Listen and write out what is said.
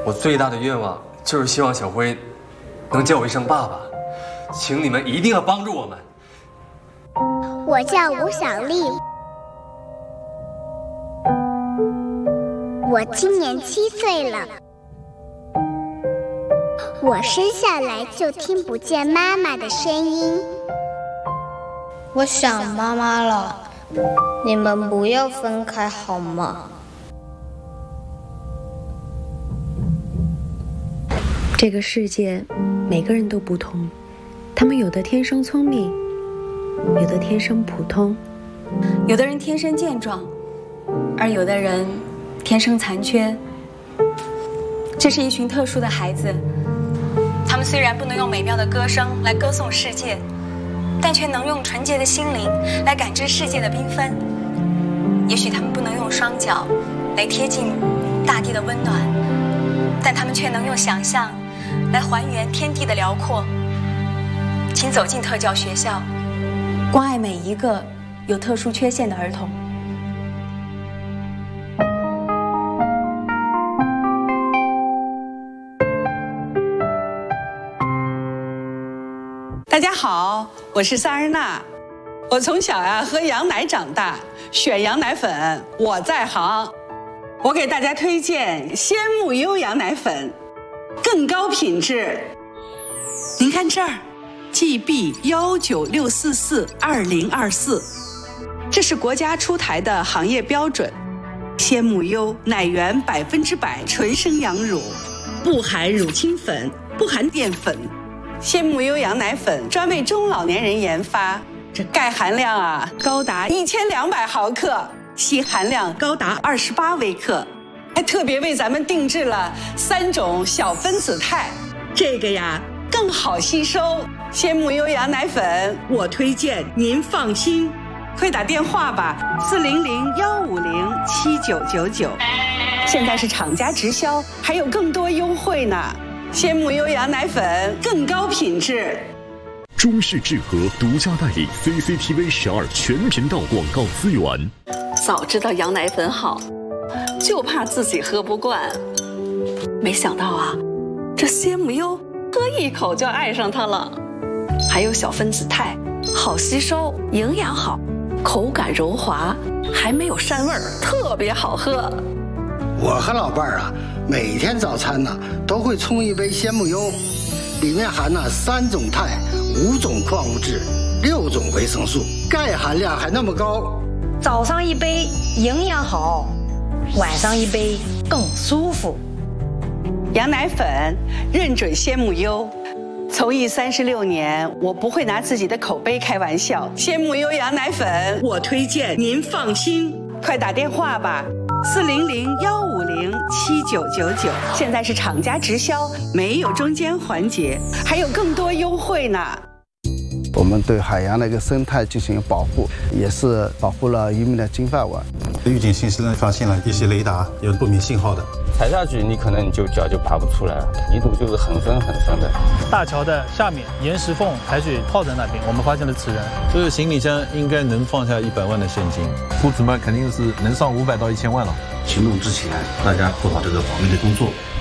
我最大的愿望就是希望小辉能叫我一声爸爸，请你们一定要帮助我们。 我叫吴小丽，我今年7岁了。我生下来就听不见妈妈的声音， 我想妈妈了，你们不要分开好吗？ 这个世界每个人都不同，他们有的天生聪明，有的天生普通， 有的人天生健壮，而有的人天生残缺。这是一群特殊的孩子，他们虽然不能用美妙的歌声来歌颂世界，但却能用纯洁的心灵来感知世界的缤纷。也许他们不能用双脚来贴近大地的温暖，但他们却能用想象来还原天地的辽阔。请走进特教学校，关爱每一个有特殊缺陷的儿童。 大家好，我是萨尔娜。我从小喝羊奶长大，选羊奶粉我在行。我给大家推荐鲜木优羊奶粉，更高品质。您看这儿 ，GB196442024，这是国家出台的行业标准。鲜木优奶源100%纯生羊乳，不含乳清粉，不含淀粉。鲜木优羊奶粉专为中老年人研发，这钙含量高达1200毫克，硒含量高达28微克，还特别为咱们定制了3种小分子肽，这个更好吸收。鲜木优羊奶粉我推荐，您放心，快打电话吧，400-150-7999，现在是厂家直销，还有更多优惠呢。鲜木优羊奶粉更高品质。 中式智和独家代理 CCTV 12全频道广告资源。 早知道羊奶粉好，就怕自己喝不惯。没想到这鲜木优喝一口就爱上它了。还有小分子肽，好吸收，营养好，口感柔滑，还没有膻味儿，特别好喝。 我和老伴儿每天早餐都会冲一杯鲜木优，里面含3种肽、5种矿物质、6种维生素，钙含量还那么高。 早上一杯营养好，晚上一杯更舒服。 羊奶粉认准鲜木优，从艺36年，我不会拿自己的口碑开玩笑。鲜木优羊奶粉我推荐，您放心，快打电话吧，400-150-7999，现在是厂家直销，没有中间环节，还有更多优惠呢。 我们对海洋的一个生态进行保护，也是保护了渔民的金饭碗。 预警信息呢，发现了一些雷达有不明信号的， 踩下去你可能脚就拔不出来了，泥土就是很深很深的。 大桥的下面岩石缝排水炮在那边，我们发现了此人。 这个行李箱应该能放下100万的现金，户主们肯定是能上500到1000万了。 行动之前，大家做好这个保密的工作。